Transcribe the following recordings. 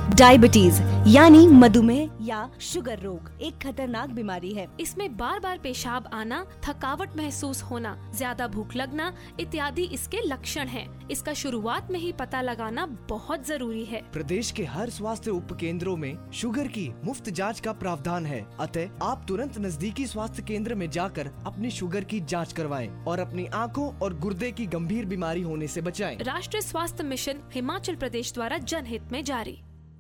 Diabetes यानी मधुमेह या शुगर रोग एक खतरनाक बीमारी है। इसमें बार बार पेशाब आना, थकावट महसूस होना, ज्यादा भूख लगना इत्यादि इसके लक्षण हैं। इसका शुरुआत में ही पता लगाना बहुत जरूरी है। प्रदेश के हर स्वास्थ्य उप केंद्रों में शुगर की मुफ्त जांच का प्रावधान है, अतः आप तुरंत नजदीकी स्वास्थ्य केंद्र में जाकर अपनी शुगर की जांच करवाएं और अपनी आँखों और गुर्दे की गंभीर बीमारी होने से बचाएं। राष्ट्रीय स्वास्थ्य मिशन हिमाचल प्रदेश द्वारा जनहित में जारी।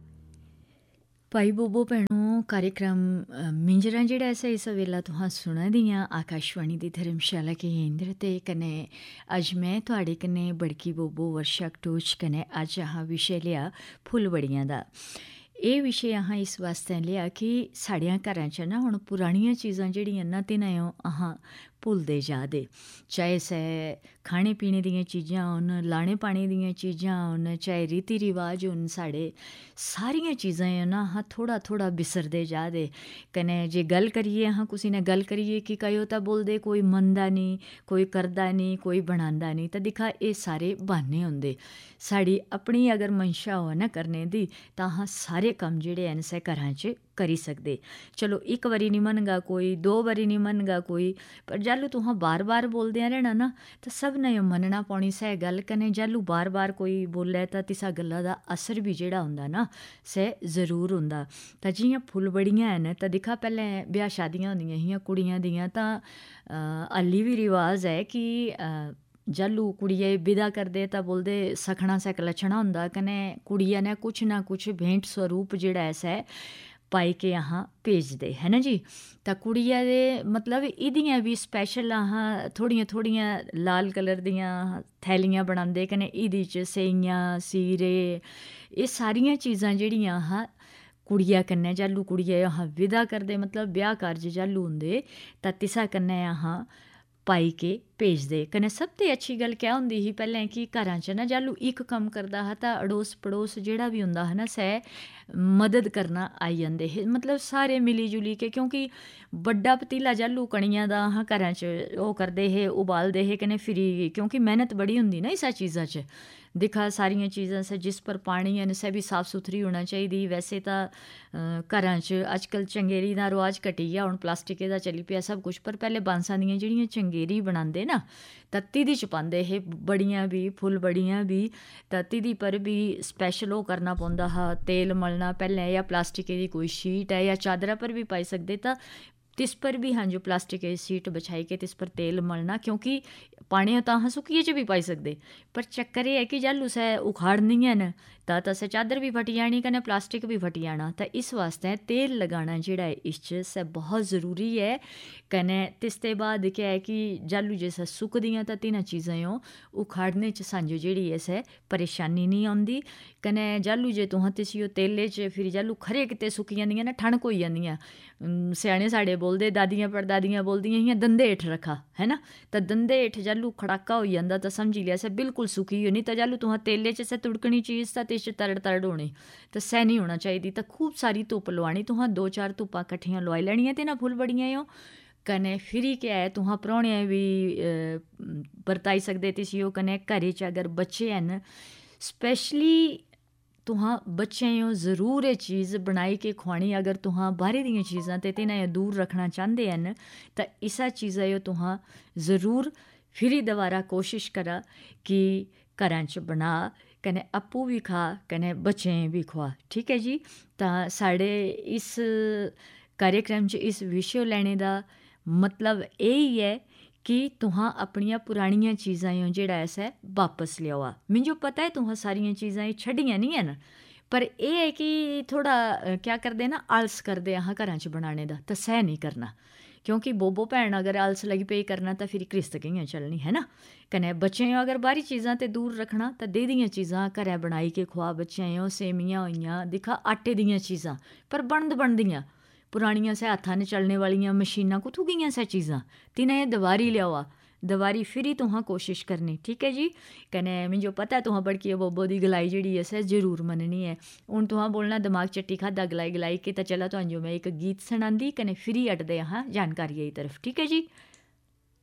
भाई बोबो भैनों, कार्यक्रम मिंजरा जेह्ड़ा ऐसा इस वेला तुहां सुना दियां आकाशवाणी दी धर्मशाला केंद्र ते कन्नै अज मैं तुहाड़े कन्नै बड़की बोबो वर्षा कटोच कन्नै अज अहां विशे लिया फुलबड़ियां दा। ਇਹ ਵਿਸ਼ੇ ਅਹਾਂ ਇਸ ਵਾਸਤੇ ਲਿਆ ਕਿ ਸਾੜਿਆਂ ਘਰਾਂ 'ਚ ਨਾ ਹੁਣ ਪੁਰਾਣੀਆਂ ਚੀਜ਼ਾਂ ਜਿਹੜੀਆਂ ਨਾ ਤਿੰਨਾਂ ਅਹਾਂ ਭੁੱਲਦੇ ਜਾਦੇ, ਚਾਹੇ ਸੈ ਖਾਣੇ ਪੀਣੇ ਦੀਆਂ ਚੀਜ਼ਾਂ ਹੋਣ, ਲਾਣੇ ਪਾਣੀ ਦੀਆਂ ਚੀਜ਼ਾਂ ਹੋਣ, ਚਾਹੇ ਰੀਤੀ ਰਿਵਾਜ ਹੋਣ, साढ़े सारियां चीज़ां ना हाँ थोड़ा थोड़ा बिसरते जा दे। कन्नै जे गल करिए हाँ कुसी ने गल करिए कि कयो तो बोलते कोई मनदा नहीं, कोई करदा नहीं, कोई बनांदा नहीं, तो दिखा ये सारे बहाने होंदे। साड़ी अपनी अगर मंशा हो ना करने दी तो हाँ सारे कम जेड़े हैं सै घरां च करी सकदे। चलो एक बारी नहीं मनगा कोई, दो बारी नहीं मनगा कोई, पर जालू तुहां बार बार बोलदे रहना ना तो सब ने मनना पौनी सै गल। कन्नै जालू बार बार कोई बोले तो तिसा गल्ला दा असर भी जेड़ा हुंदा ना सै जरूर हुंदा। तो जियां फुलबड़ियां हैं तो दिखा पहले ब्याह शादियां होंदियां हियां कुड़ियां दियां, तो हाली भी रिवाज है कि जालू कुड़िये विदा करदे तो बोलदे सखना सैक लच्छना हुंदा, कन्नै कुड़िया ने कुछ ना कुछ भेंट स्वरूप जेड़ा ऐसा है पाई के अहाँ भेजदे है ना जी। तो कुड़िया दे मतलब इदियां भी स्पैशल अहाँ थोड़ियां थोड़ियां लाल कलर दियां थैलियां बनांदे, कन्नै इहदे च सेइयां सीरे ये सारियां चीज़ां जेह्ड़ियां अहाँ कुड़िया कन्नै जालू कुड़िया अहाँ विदा करदे मतलब ब्याह कारज जालू होंदे तां तिसा कन्नै अहाँ पाई के भेजदे। कन्नै सब तो अच्छी गल क्या होंदी ही पैह्लें कि घरां च ना जालू इक कम्म करदा हा तां अड़ोस पड़ोस जेह्ड़ा भी होंदा हा ना सै मदद करना आई जंदे हे, मतलब सारे मिली जुली के, क्योंकि बड्डा पतीला जालू कणियां दा अहाँ घरां च ओह् करदे हे, उबालदे हे, कन्नै फिरी क्योंकि मेहनत बड़ी होंदी ना इसा चीज़ां च। दिखा सारियां चीज़ां से जिस पर पानी है सै भी साफ सुथरी होना चाहिए। वैसे तो घरां च अजकल चंगेरी दा रवाज घटी गया, हुण प्लास्टिक दा चली पिया सब कुछ, पर पहले बांसां दियां जेहड़ियां चंगेरी बनांदे ना तत्ती दी च पांदे हे, बड़ियां भी फुल बड़ियां भी तत्ती दी पर भी स्पैशल ओह् करना पौंदा हा, तेल मलना पैह्लें, या प्लास्टिक दी कोई शीट है या चादरा पर भी पाई सकदे तां तिस पर भी हाँ जो प्लास्टिक की सीट बिछाई के तिस पर तेल मलना, क्योंकि पानी तो अह सुक्किये च भी पाई सकदे, पर चक्कर ये है कि जालू सै उखाड़नियां न तां सै चादर भी फटी जानी, कन्नै प्लास्टिक भी फटी जाना। तो इस वास्ते तेल लगाना जेह्ड़ा इस च सै बहुत ज़रूरी है। कन्नै तिसते बाद क्या है कि जालू जिस सुकदियां तां तिन्हां चीज़ां उखाड़ने च सांझो जेह्ड़ी ऐ सै परेशानी नहीं आंदी। कन्नै जालू जे तुहां तिसी तेले च फिर जालू खरे किते सुक्की जंदियां ना ठणक होई जंदियां, स्याने साढ़े बोलदे दादियां परदादियां बोलदियां हियां दंदे हेठ रखा है ना, तो दंदे हेठ जालू खड़ाका हो जाता तो समझी लिया सै बिल्कुल सुकी होनी। तो जालू तुहां तेले च सै तुड़कनी चीज़ तो तिस तरड़ तरड़ होनी तो सै नहीं होना चाहिए। तो खूब सारी धुप्प लवानी, तुहां 2-4 धुप्पां कट्ठियां लवाई लैनियां ते ना फुल बड़ियां कन्नै फिरी क्या है तुहां परौह्ने भी बरताई सकदे तिसी। कन्नै घरै च अगर बच्चे हैन स्पैशली तुहां बच्चें ज़रूर ये चीज़ बनाई के खुआनी। अगर तुहां बाहरे दियां चीज़ां ते तिन्हां दूर रखना चाहते हैं तो इसा चीज़ा तुहां ज़रूर फिरी दोबारा कोशिश करा कि घरां च बना, कन्नै आपूं भी खा कन्नै बच्चें भी खुआ, ठीक है जी। तां साढ़े इस कार्यक्रम च इस विशे लैने दा मतलब यही है कि तुहां अपनियां पुरानियां चीज़ां जेह्ड़ा ऐसा वापस लियाओ। मिंजो पता है तुहां सारियां चीज़ां छड्डियां नहीं हैन, पर यह है कि थोड़ा क्या करदे ना आलस करदे अहां घरां च बनाने दा, तो सह नहीं करना, क्योंकि बोबो भैन अगर आलस लगी पे करना तो फिर घरिस्त कि'यां चलनी है ना। कन्नै बच्चें अगर बाहरी चीज़ां ते दूर रखना तो दे दियां चीज़ां घरै बनाई के खुआ बच्चें। सेमियां होइयां दिखा आटे दियां चीज़ां पर बनदियां पुरानियां सै हत्थां ने चलने वालियां मशीनां कुत्थूं गेइयां सै चीज़ां, तिन्हें दवारी लियाओ दवारी फिरी तुहां कोशिश करनी, ठीक है जी। कन्नै मिंजो पता है तुहां बड़की बोबो दी गलाई जेह्ड़ी असें जरूर मननी है। हुण तुहां बोलना दमाग चट्टी खादा गलाई गलाई के, तो चला तुहां जो मैं एक गीत सनांदी कन्नै फिरी अटदे अहां जानकारी दी तरफ, ठीक है जी।